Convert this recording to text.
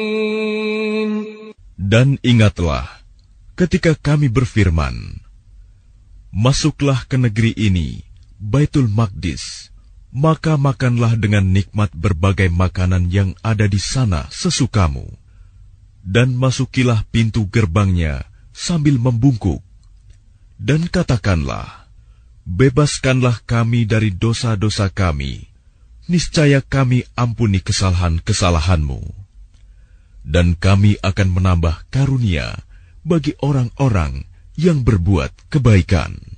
Dan ingatlah ketika kami berfirman, masuklah ke negeri ini, Baitul Maqdis, maka makanlah dengan nikmat berbagai makanan yang ada di sana sesukamu. Dan masukilah pintu gerbangnya sambil membungkuk. Dan katakanlah, bebaskanlah kami dari dosa-dosa kami, niscaya kami ampuni kesalahan-kesalahanmu. Dan kami akan menambah karunia bagi orang-orang yang berbuat kebaikan.